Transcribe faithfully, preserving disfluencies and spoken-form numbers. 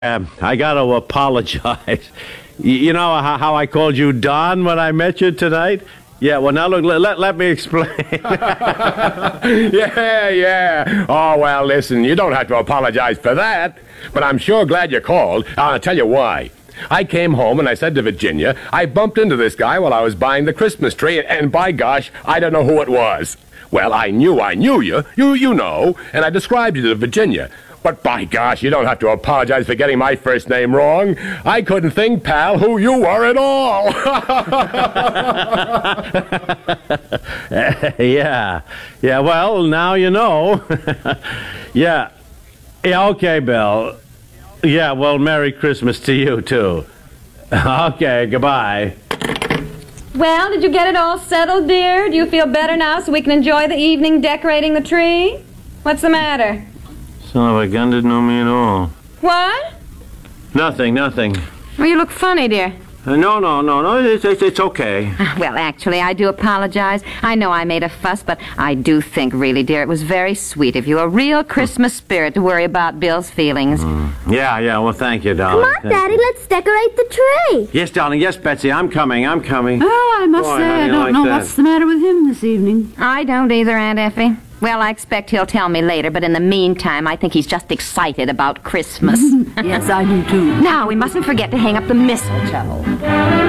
Um, I got to apologize. You, you know how, how I called you Don when I met you tonight? Yeah, well, now look, let, let me explain. yeah, yeah. Oh, well, listen, you don't have to apologize for that. But I'm sure glad you called. I'll tell you why. I came home and I said to Virginia, I bumped into this guy while I was buying the Christmas tree, and, and by gosh, I don't know who it was. Well, I knew I knew you. You, you know. And I described you to Virginia. But by gosh, you don't have to apologize for getting my first name wrong. I couldn't think, pal, who you were at all. yeah. Yeah, well, now you know. yeah. Yeah, okay, Bill. Yeah, well, Merry Christmas to you, too. Okay, goodbye. Well, did you get it all settled, dear? Do you feel better now so we can enjoy the evening decorating the tree? What's the matter? Son of a gun didn't know me at all. What? Nothing, nothing. Well, you look funny, dear. Uh, no, no, no, no, it's, it's, it's okay. Well, actually, I do apologize. I know I made a fuss, but I do think, really, dear, it was very sweet of you. A real Christmas spirit to worry about Bill's feelings. Mm. Yeah, yeah, well, thank you, darling. Come on, Thank Daddy, you. let's decorate the tree. Yes, darling, yes, Betsy, I'm coming, I'm coming. Oh, I must Boy, say, how do I you don't like know that? what's the matter with him this evening. I don't either, Aunt Effie. Well, I expect he'll tell me later, but in the meantime, I think he's just excited about Christmas. Yes, I do, too. Now, we mustn't forget to hang up the mistletoe.